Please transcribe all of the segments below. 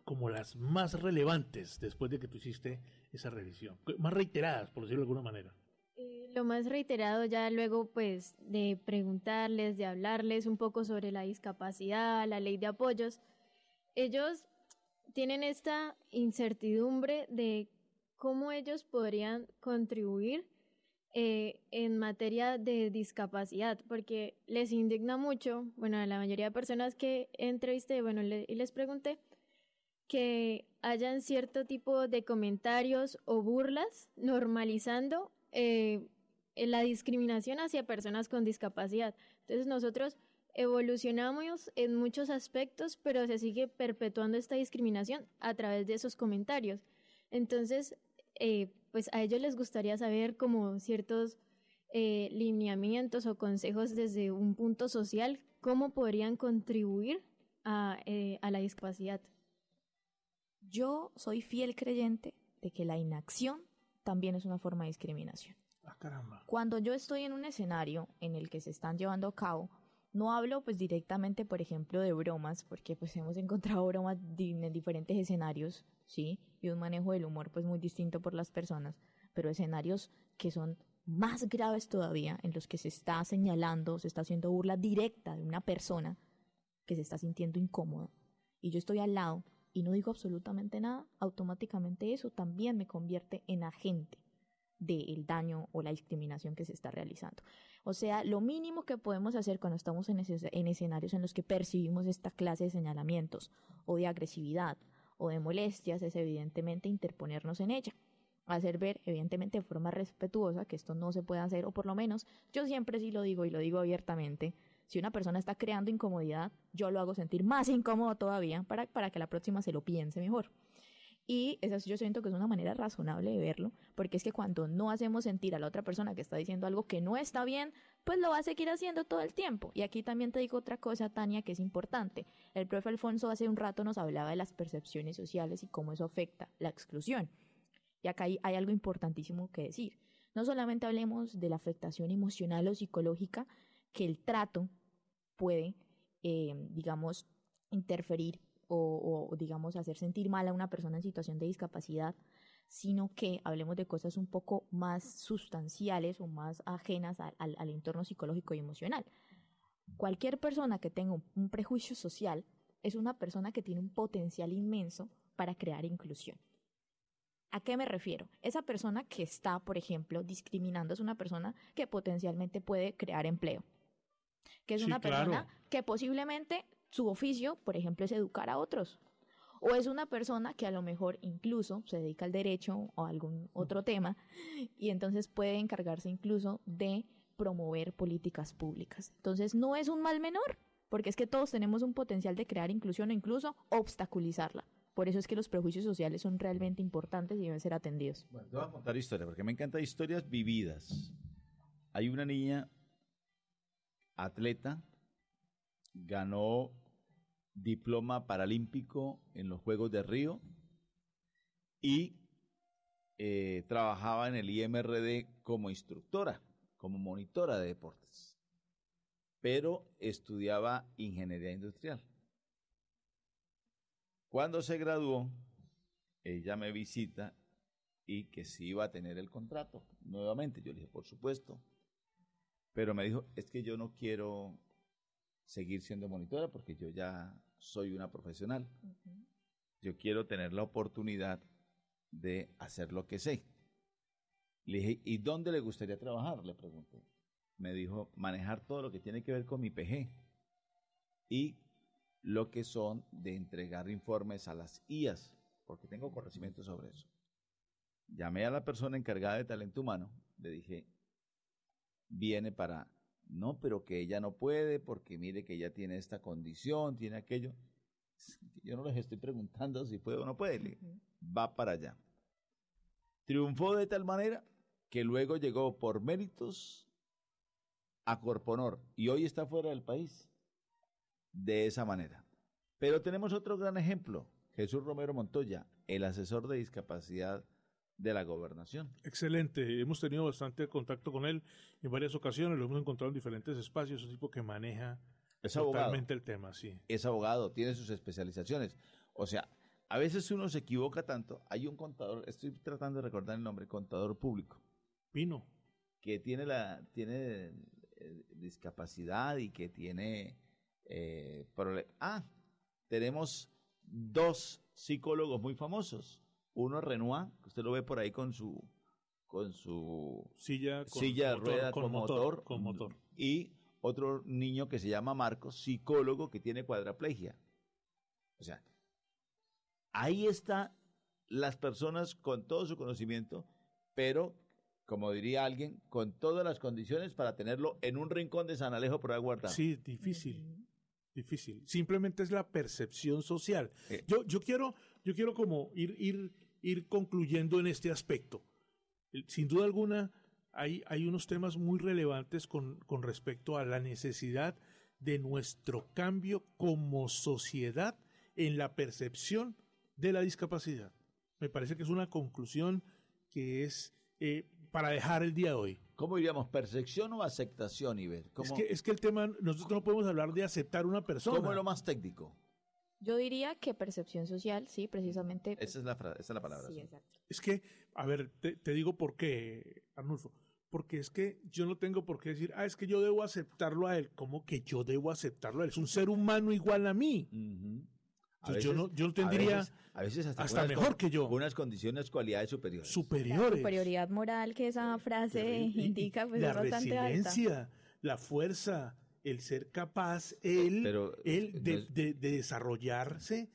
como las más relevantes después de que tú hiciste esa revisión? Más reiteradas, por decirlo de alguna manera. Lo más reiterado ya luego pues de preguntarles, de hablarles un poco sobre la discapacidad, la ley de apoyos, ellos tienen esta incertidumbre de cómo ellos podrían contribuir en materia de discapacidad, porque les indigna mucho, bueno, a la mayoría de personas que entrevisté, bueno, y les pregunté, que hayan cierto tipo de comentarios o burlas normalizando la discriminación hacia personas con discapacidad. Entonces nosotros evolucionamos en muchos aspectos, pero se sigue perpetuando esta discriminación a través de esos comentarios. Entonces, pues a ellos les gustaría saber como ciertos lineamientos o consejos desde un punto social, cómo podrían contribuir a la discapacidad. Yo soy fiel creyente de que la inacción también es una forma de discriminación. Ah, caramba. Cuando yo estoy en un escenario en el que se están llevando a cabo, no hablo pues directamente, por ejemplo, de bromas, porque pues hemos encontrado bromas en diferentes escenarios, ¿sí? Y un manejo del humor pues muy distinto por las personas, pero escenarios que son más graves todavía, en los que se está señalando, se está haciendo burla directa de una persona que se está sintiendo incómoda, y yo estoy al lado y no digo absolutamente nada, automáticamente eso también me convierte en agente del daño o la discriminación que se está realizando. O sea, lo mínimo que podemos hacer cuando estamos en escenarios en los que percibimos esta clase de señalamientos o de agresividad o de molestias es evidentemente interponernos en ella. Hacer ver, evidentemente de forma respetuosa, que esto no se puede hacer, o por lo menos yo siempre sí lo digo y lo digo abiertamente. Si una persona está creando incomodidad, yo lo hago sentir más incómodo todavía para que la próxima se lo piense mejor. Y eso yo siento que es una manera razonable de verlo, porque es que cuando no hacemos sentir a la otra persona que está diciendo algo que no está bien, pues lo va a seguir haciendo todo el tiempo. Y aquí también te digo otra cosa, Tania, que es importante. El profe Alfonso hace un rato nos hablaba de las percepciones sociales y cómo eso afecta la exclusión. Y acá hay algo importantísimo que decir. No solamente hablemos de la afectación emocional o psicológica que el trato puede, digamos, interferir o, digamos, hacer sentir mal a una persona en situación de discapacidad, sino que hablemos de cosas un poco más sustanciales o más ajenas al entorno psicológico y emocional. Cualquier persona que tenga un prejuicio social es una persona que tiene un potencial inmenso para crear inclusión. ¿A qué me refiero? Esa persona que está, por ejemplo, discriminando es una persona que potencialmente puede crear empleo, que es una persona que posiblemente su oficio, por ejemplo, es educar a otros, o es una persona que a lo mejor incluso se dedica al derecho o a algún otro tema y entonces puede encargarse incluso de promover políticas públicas. Entonces no es un mal menor, porque es que todos tenemos un potencial de crear inclusión o incluso obstaculizarla. Por eso es que los prejuicios sociales son realmente importantes y deben ser atendidos. Bueno, te voy a contar historias, porque me encantan historias vividas. Hay una niña atleta, ganó diploma paralímpico en los Juegos de Río y trabajaba en el IMRD como instructora, como monitora de deportes, pero estudiaba ingeniería industrial. Cuando se graduó, ella me visita y que si iba a tener el contrato nuevamente. Yo le dije, por supuesto. Pero me dijo, es que yo no quiero seguir siendo monitora porque yo ya soy una profesional. Yo quiero tener la oportunidad de hacer lo que sé. Le dije, ¿y dónde le gustaría trabajar? Le pregunté. Me dijo, manejar todo lo que tiene que ver con mi PG y lo que son de entregar informes a las IAS, porque tengo conocimiento sobre eso. Llamé a la persona encargada de talento humano, le dije, viene para, no, pero que ella no puede, porque mire que ella tiene esta condición, tiene aquello. Yo no les estoy preguntando si puede o no puede, le dije, va para allá. Triunfó de tal manera que luego llegó por méritos a Corponor y hoy está fuera del país. De esa manera. Pero tenemos otro gran ejemplo, Jesús Romero Montoya, el asesor de discapacidad de la gobernación. Excelente, hemos tenido bastante contacto con él en varias ocasiones, lo hemos encontrado en diferentes espacios, es un tipo que maneja es totalmente abogado, el tema, sí. Es abogado, tiene sus especializaciones. O sea, a veces uno se equivoca tanto. Hay un contador, estoy tratando de recordar el nombre, contador público, Pino. que tiene discapacidad y que tiene tenemos 2 psicólogos muy famosos. Uno Renoir, que usted lo ve por ahí con su Silla de rueda con motor. Con motor. Y otro niño que se llama Marcos, psicólogo que tiene cuadraplegia. O sea, ahí está las personas con todo su conocimiento, pero, como diría alguien, con todas las condiciones para tenerlo en un rincón de San Alejo por ahí guardado. Sí, difícil. Difícil. Simplemente es la percepción social. Yo quiero como ir concluyendo en este aspecto. Sin duda alguna, hay unos temas muy relevantes con respecto a la necesidad de nuestro cambio como sociedad en la percepción de la discapacidad. Me parece que es una conclusión que es para dejar el día de hoy. ¿Cómo diríamos? ¿Percepción o aceptación, Iber? Es que el tema, nosotros no podemos hablar de aceptar una persona. ¿Cómo es lo más técnico? Yo diría que percepción social, sí, precisamente. Esa es la palabra. Sí, exacto. Es que, a ver, te digo por qué, Arnulfo. Porque es que yo no tengo por qué decir, es que yo debo aceptarlo a él. ¿Cómo que yo debo aceptarlo a él? Es un ser humano igual a mí. Uh-huh. Entonces yo no tendría a veces hasta mejor que yo. Unas condiciones, cualidades superiores. La superioridad moral que esa frase indica, pues la es bastante resiliencia, alta. la fuerza, el ser capaz, de desarrollarse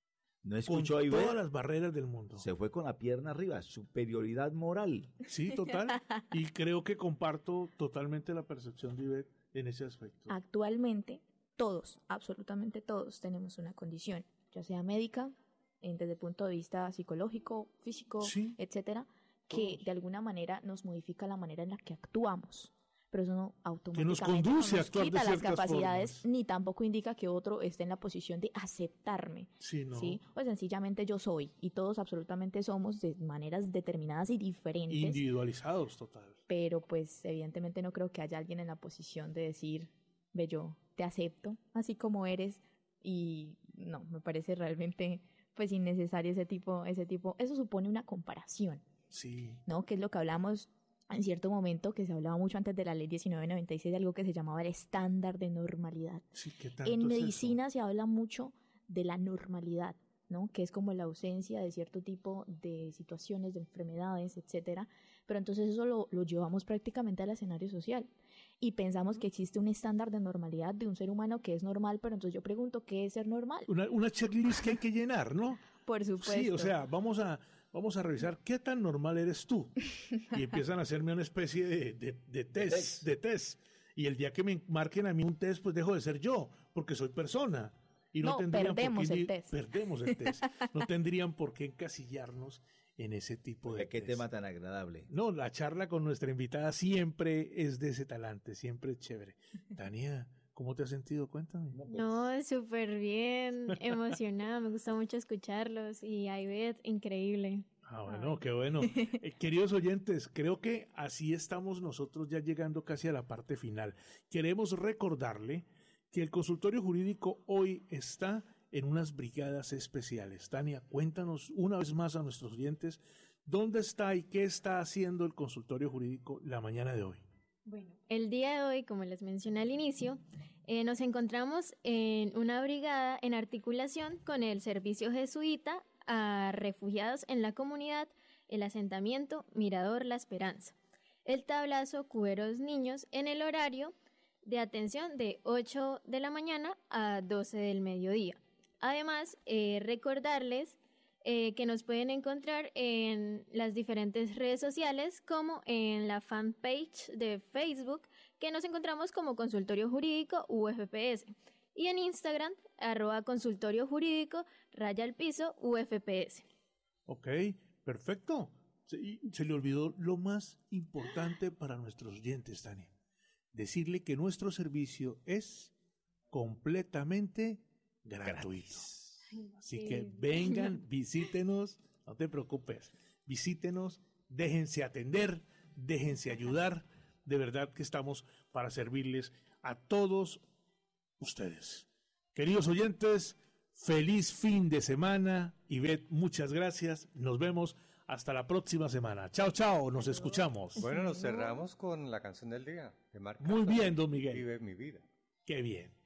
no escuchó con ahí todas las barreras del mundo. Se fue con la pierna arriba, superioridad moral. Sí, total. Y creo que comparto totalmente la percepción de Ivette en ese aspecto. Actualmente, todos, absolutamente todos, tenemos una condición, ya sea médica, desde el punto de vista psicológico, físico, sí, etcétera, que todos. de alguna manera nos modifica la manera en la que actuamos. Pero eso no automáticamente nos conduce no a actuar quita de las ciertas capacidades, formas. ni tampoco indica que otro esté en la posición de aceptarme. Sí, no. ¿Sí? Pues sencillamente yo soy, y todos absolutamente somos de maneras determinadas y diferentes. Individualizados, total. Pero pues evidentemente no creo que haya alguien en la posición de decir, ve, yo te acepto así como eres, y no, me parece realmente pues innecesario ese tipo, eso supone una comparación. Sí. ¿No? Que es lo que hablamos en cierto momento, que se hablaba mucho antes de la ley 1996, de algo que se llamaba el estándar de normalidad. Sí, ¿qué tanto en es medicina eso? se habla mucho de la normalidad, ¿no? Que es como la ausencia de cierto tipo de situaciones, de enfermedades, etcétera. Pero entonces eso lo llevamos prácticamente al escenario social. Y pensamos que existe un estándar de normalidad de un ser humano que es normal, pero entonces yo pregunto, ¿qué es ser normal? Una checklist que hay que llenar, ¿no? Por supuesto. Sí, o sea, vamos a revisar qué tan normal eres tú. Y empiezan a hacerme una especie de test. Y el día que me marquen a mí un test, pues dejo de ser yo, porque soy persona. Y no tendrían perdemos el test. Perdemos el test. No tendrían por qué encasillarnos en ese tipo de ¿Qué test. tema tan agradable? No, la charla con nuestra invitada siempre es de ese talante, siempre es chévere. Tania, ¿cómo te has sentido? Cuéntame. No, súper bien, emocionada, me gusta mucho escucharlos y a Ivette, increíble. Bueno, qué bueno. Queridos oyentes, creo que así estamos nosotros ya llegando casi a la parte final. Queremos recordarle que el consultorio jurídico hoy está en unas brigadas especiales. Tania, cuéntanos una vez más a nuestros oyentes dónde está y qué está haciendo el consultorio jurídico la mañana de hoy. Bueno, el día de hoy, como les mencioné al inicio, nos encontramos en una brigada en articulación con el Servicio Jesuita a refugiados en la comunidad, el asentamiento Mirador La Esperanza, el tablazo Cuberos Niños, en el horario de atención de 8 de la mañana a 12 del mediodía. Además, recordarles que nos pueden encontrar en las diferentes redes sociales, como en la fanpage de Facebook, que nos encontramos como Consultorio Jurídico UFPS, y en Instagram, @consultorio jurídico _UFPS. Ok, perfecto. Se le olvidó lo más importante para nuestros oyentes, Tania. Decirle que nuestro servicio es completamente gratuito. Así que vengan, visítenos, no te preocupes, visítenos, déjense atender, déjense ayudar. De verdad que estamos para servirles a todos ustedes. Queridos oyentes, Feliz fin de semana. Ivette, muchas gracias. Nos vemos hasta la próxima semana. Chao, chao. Nos escuchamos. Bueno, nos cerramos con la canción del día de Marc Muy Anthony, bien, don Miguel. Vive mi vida. Qué bien.